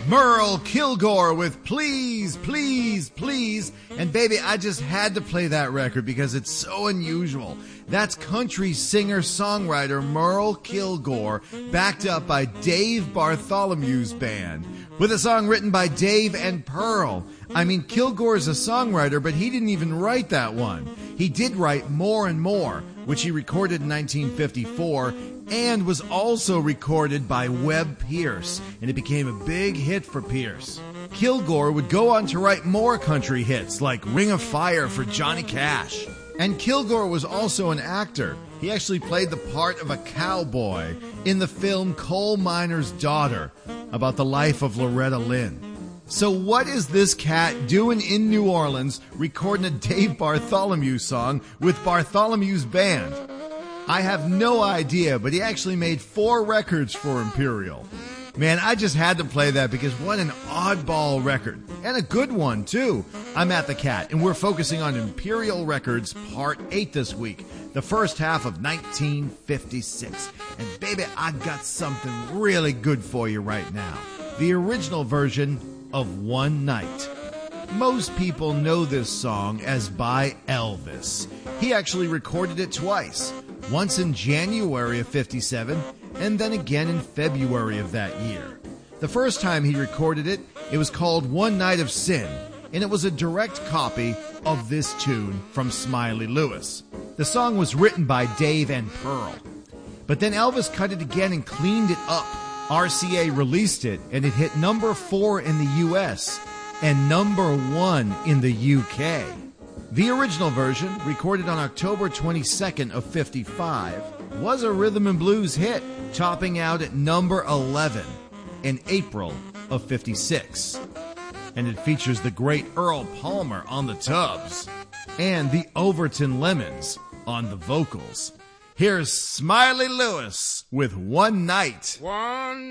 Merle Kilgore with Please, Please, Please. And baby, I just had to play that record because it's so unusual. That's country singer-songwriter Merle Kilgore, backed up by Dave Bartholomew's band, with a song written by Dave and Pearl. I mean, Kilgore's a songwriter, but he didn't even write that one. He did write More and More, which he recorded in 1954, and was also recorded by Webb Pierce, and it became a big hit for Pierce. Kilgore would go on to write more country hits, like Ring of Fire for Johnny Cash. And Kilgore was also an actor. He actually played the part of a cowboy in the film Coal Miner's Daughter, about the life of Loretta Lynn. So what is this cat doing in New Orleans recording a Dave Bartholomew song with Bartholomew's band? I have no idea, but he actually made 4 records for Imperial. Man, I just had to play that because what an oddball record. And a good one, too. I'm Matt the Cat, and we're focusing on Imperial Records Part 8 this week, the first half of 1956. And baby, I got something really good for you right now. The original version of One Night. Most people know this song as by Elvis. He actually recorded it twice. Once in January of 57, and then again in February of that year. The first time he recorded it, it was called One Night of Sin, and it was a direct copy of this tune from Smiley Lewis. The song was written by Dave and Pearl. But then Elvis cut it again and cleaned it up. RCA released it, and it hit number 4 in the U.S. and number 1 in the UK. The original version, recorded on October 22nd of 55, was a rhythm and blues hit, topping out at number 11 in April of 56. And it features the great Earl Palmer on the tubs and the Overton Lemons on the vocals. Here's Smiley Lewis with One Night. One